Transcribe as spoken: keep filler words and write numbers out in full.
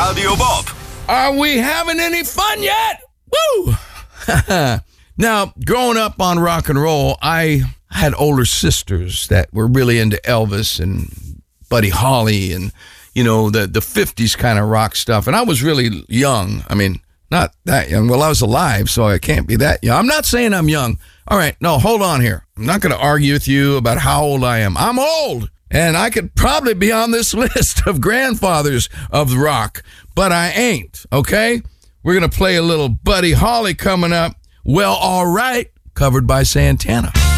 Radio Bob. Are we having any fun yet? Woo! Now, growing up on rock and roll, I had older sisters that were really into Elvis and Buddy Holly and, you know, the, the fifties kind of rock stuff. And I was really young. I mean, not that young. Well, I was alive, so I can't be that young. I'm not saying I'm young. All right, no, hold on here. I'm not going to argue with you about how old I am. I'm old, and I could probably be on this list of grandfathers of rock, but I ain't, okay? We're going to play a little Buddy Holly coming up. Well, all right, covered by Santana.